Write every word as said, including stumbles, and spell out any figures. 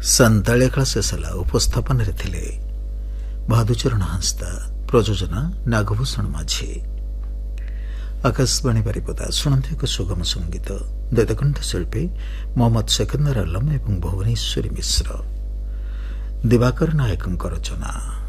ସାନ୍ତାଳିଆ କାଳ ଶେଷ ହେଲା। ଉପସ୍ଥାପନରେ ଥିଲେ ମଧୁଚରଣ ହାଁସଦା, ପ୍ରଯୋଜନା ନାଗଭୂଷଣ ମାଝୀ। ଆକାଶବାଣୀ ବାରିପଦା। ଶୁଣନ୍ତୁ ଏକ ସୁଗମ ସଙ୍ଗୀତ। ଦ୍ୱୈତକଣ୍ଠ ଶିଳ୍ପୀ ମୋହମ୍ମଦ ସେକନ୍ଦର ଆଲମ ଏବଂ ଭୁବନେଶ୍ୱରୀ ମିଶ୍ର। ଦିବାକର ନାୟକଙ୍କ ରଚନା।